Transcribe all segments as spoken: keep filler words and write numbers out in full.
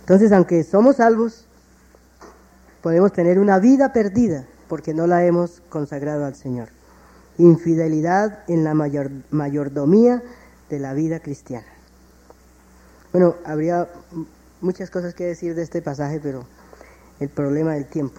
Entonces, aunque somos salvos, podemos tener una vida perdida porque no la hemos consagrado al Señor. Infidelidad en la mayor, mayordomía de la vida cristiana. Bueno, habría muchas cosas que decir de este pasaje, pero el problema del tiempo.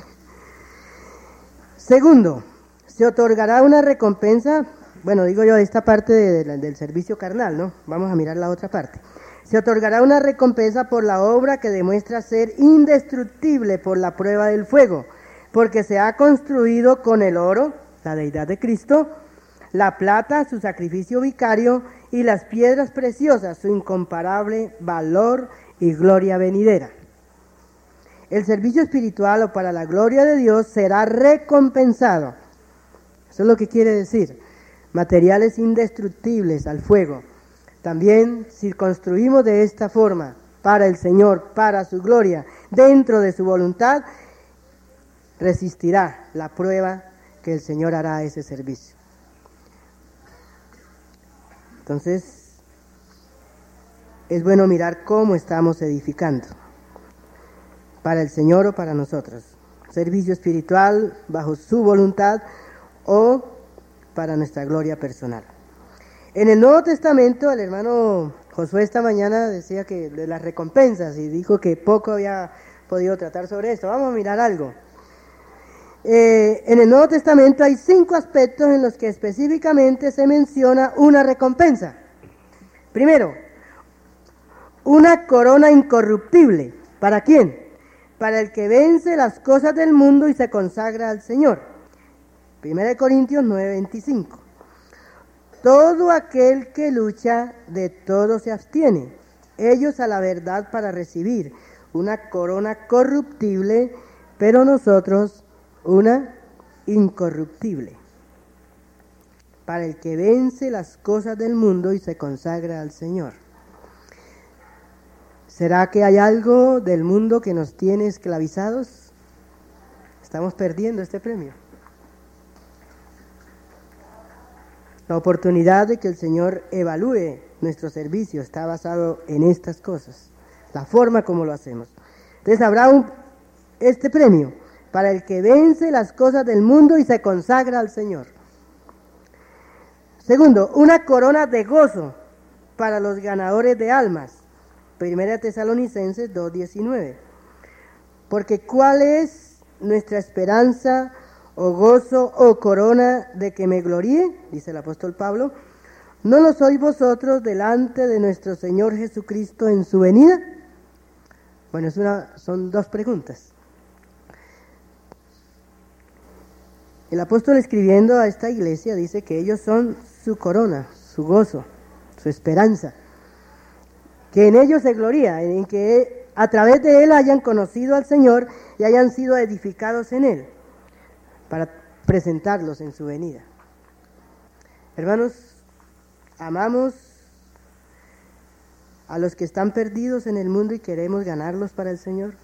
Segundo, se otorgará una recompensa, bueno, digo yo, esta parte de, de, del servicio carnal, ¿no? Vamos a mirar la otra parte. Se otorgará una recompensa por la obra que demuestra ser indestructible por la prueba del fuego, porque se ha construido con el oro, la deidad de Cristo, la plata, su sacrificio vicario, y las piedras preciosas, su incomparable valor y gloria venidera. El servicio espiritual o para la gloria de Dios será recompensado. Eso es lo que quiere decir. Materiales indestructibles al fuego. También, si construimos de esta forma, para el Señor, para su gloria, dentro de su voluntad, resistirá la prueba que el Señor hará a ese servicio. Entonces, es bueno mirar cómo estamos edificando, para el Señor o para nosotros. Servicio espiritual bajo su voluntad o para nuestra gloria personal. En el Nuevo Testamento, el hermano Josué esta mañana decía que de las recompensas y dijo que poco había podido tratar sobre esto. Vamos a mirar algo. Eh, en el Nuevo Testamento hay cinco aspectos en los que específicamente se menciona una recompensa. Primero, una corona incorruptible. ¿Para quién? Para el que vence las cosas del mundo y se consagra al Señor. Primera de Corintios nueve veinticinco. Todo aquel que lucha, de todo se abstiene. Ellos a la verdad para recibir una corona corruptible, pero nosotros una incorruptible. Para el que vence las cosas del mundo y se consagra al Señor. ¿Será que hay algo del mundo que nos tiene esclavizados? Estamos perdiendo este premio. La oportunidad de que el Señor evalúe nuestro servicio está basado en estas cosas, la forma como lo hacemos. Entonces habrá un, este premio para el que vence las cosas del mundo y se consagra al Señor. Segundo, una corona de gozo para los ganadores de almas. Primera Tesalonicenses dos diecinueve. Porque ¿cuál es nuestra esperanza o gozo o corona de que me gloríe? Dice el apóstol Pablo. ¿No lo sois vosotros delante de nuestro Señor Jesucristo en su venida? Bueno, es una, son dos preguntas. El apóstol escribiendo a esta iglesia dice que ellos son su corona, su gozo, su esperanza. Que en ellos se gloría, en que a través de él hayan conocido al Señor y hayan sido edificados en él, para presentarlos en su venida. Hermanos, amamos a los que están perdidos en el mundo y queremos ganarlos para el Señor.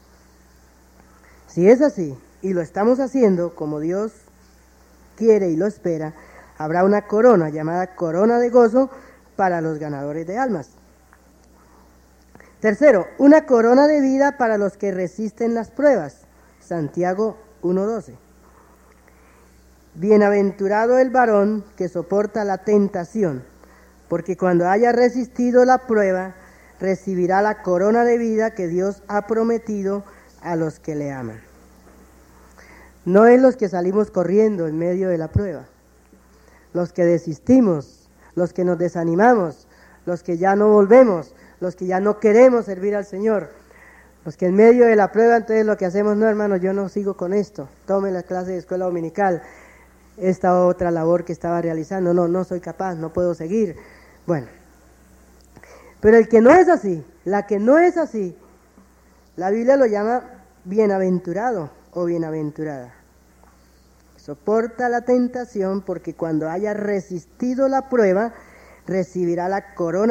Si es así, y lo estamos haciendo como Dios quiere y lo espera, habrá una corona llamada corona de gozo para los ganadores de almas. Tercero, una corona de vida para los que resisten las pruebas. Santiago uno doce. Bienaventurado el varón que soporta la tentación, porque cuando haya resistido la prueba, recibirá la corona de vida que Dios ha prometido a los que le aman. No es los que salimos corriendo en medio de la prueba, los que desistimos, los que nos desanimamos, los que ya no volvemos, los que ya no queremos servir al Señor, los que en medio de la prueba entonces lo que hacemos, no hermano, yo no sigo con esto, tome la clase de escuela dominical, esta otra labor que estaba realizando, no, no soy capaz, no puedo seguir. Bueno, pero el que no es así, la que no es así, la Biblia lo llama bienaventurado o bienaventurada. Soporta la tentación porque cuando haya resistido la prueba, recibirá la corona